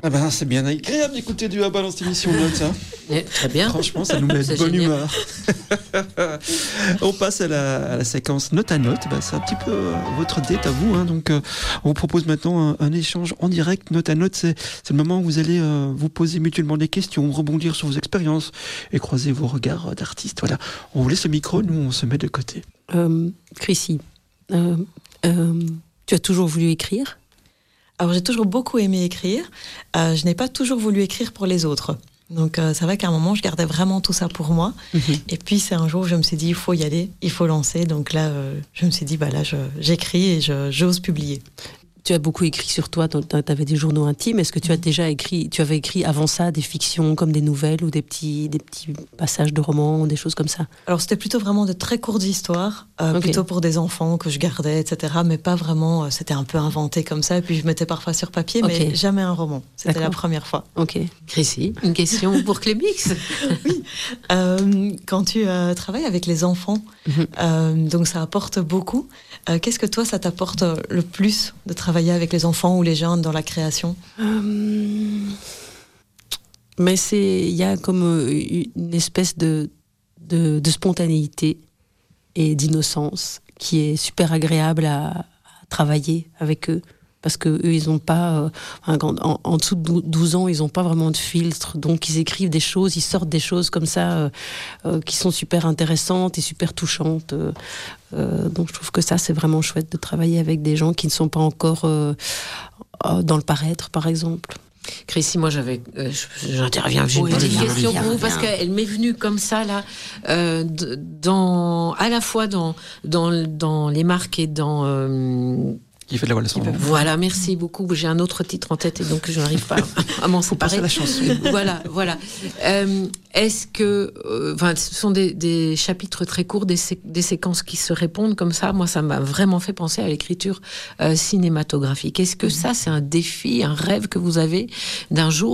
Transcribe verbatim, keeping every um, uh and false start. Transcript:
Ah ben, c'est bien agréable d'écouter du Abba dans cette émission Notes. Hein. Et, très bien. Franchement, ça nous met de bonne génial. humeur. On passe à la, à la séquence Note à Note. Ben, c'est un petit peu euh, votre date à vous. Hein. Donc, euh, on vous propose maintenant un, un échange en direct. Note à Note, c'est, c'est le moment où vous allez euh, vous poser mutuellement des questions, rebondir sur vos expériences et croiser vos regards d'artistes. Voilà. On vous laisse le micro, nous, on se met de côté. Euh, Chrissy, euh, euh, tu as toujours voulu écrire ? Alors j'ai toujours beaucoup aimé écrire. Euh, je n'ai pas toujours voulu écrire pour les autres. Donc euh, c'est vrai qu'à un moment, je gardais vraiment tout ça pour moi. Mm-hmm. Et puis c'est un jour où je me suis dit, il faut y aller, il faut lancer. Donc là, euh, je me suis dit, bah là, je, j'écris et je, j'ose publier. Tu as beaucoup écrit sur toi, tu avais des journaux intimes. Est-ce que tu as déjà écrit, tu avais écrit avant ça des fictions comme des nouvelles ou des petits, des petits passages de romans, des choses comme ça? Alors c'était plutôt vraiment de très courtes histoires, euh, Okay. plutôt pour des enfants que je gardais, et cetera. Mais pas vraiment, euh, c'était un peu inventé comme ça. Et puis je mettais parfois sur papier, Okay. mais jamais un roman. C'était D'accord. la première fois. Ok. Chrissy, une question pour Clémix. Euh, quand tu euh, travailles avec les enfants, Mhm. euh, donc ça apporte beaucoup. Euh, qu'est-ce que toi, ça t'apporte le plus de travailler avec les enfants ou les jeunes dans la création? Euh, Mais c'est, il y a comme euh, une espèce de, de, de spontanéité et d'innocence qui est super agréable à, à travailler avec eux. Parce que eux, ils ont pas, euh, en, en, en dessous de douze ans, ils n'ont pas vraiment de filtre. Donc, ils écrivent des choses, ils sortent des choses comme ça euh, euh, qui sont super intéressantes et super touchantes. Euh, euh, donc, je trouve que ça, c'est vraiment chouette de travailler avec des gens qui ne sont pas encore euh, euh, dans le paraître, par exemple. Chrissy, moi j'avais, euh, j'interviens, j'ai Oui, une petite viens, question viens, pour vous viens. parce qu'elle m'est venue comme ça là, euh, d- dans, à la fois dans dans dans les marques et dans euh, Qui fait de la voile sans vent. voilà, merci beaucoup. J'ai un autre titre en tête et donc je n'arrive pas à m'en séparer. à la chanson. Voilà, voilà. Euh, est-ce que, enfin, euh, ce sont des, des chapitres très courts, des, sé- des séquences qui se répondent comme ça. Moi, ça m'a vraiment fait penser à l'écriture euh, cinématographique. Est-ce que ça, c'est un défi, un rêve que vous avez d'un jour